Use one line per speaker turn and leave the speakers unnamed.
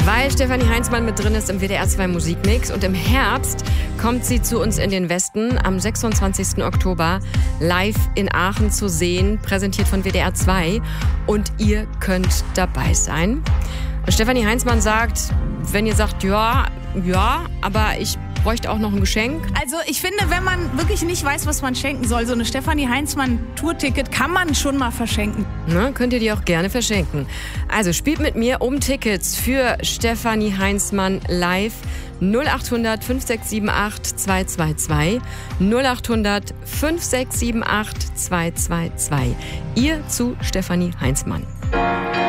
Weil Stefanie Heinzmann mit drin ist im WDR 2 Musikmix und im Herbst kommt sie zu uns in den Westen am 26. Oktober live in Aachen zu sehen, präsentiert von WDR 2 und ihr könnt dabei sein. Und Stefanie Heinzmann sagt, wenn ihr sagt, ja, aber ich bräuchte auch noch ein Geschenk.
Also ich finde, wenn man wirklich nicht weiß, was man schenken soll, so eine Stefanie Heinzmann Tourticket kann man schon mal verschenken.
Na, könnt ihr die auch gerne verschenken. Also spielt mit mir um Tickets für Stefanie Heinzmann live 0800 5678 222 0800 5678 222. Ihr zu Stefanie Heinzmann.